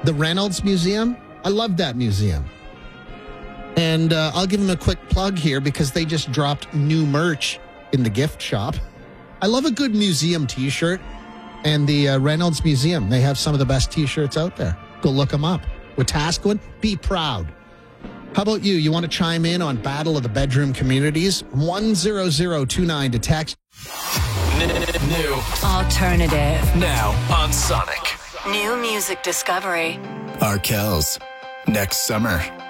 The Reynolds Museum. I love that museum. And I'll give them a quick plug here because they just dropped new merch in the gift shop. I love a good museum T-shirt. And the Reynolds Museum, they have some of the best T-shirts out there. Go look them up. Wetaskiwin, be proud. How about you? You want to chime in on Battle of the Bedroom Communities? 10029 to text. New Alternative. now on Sonic. New music discovery. Arkells next summer.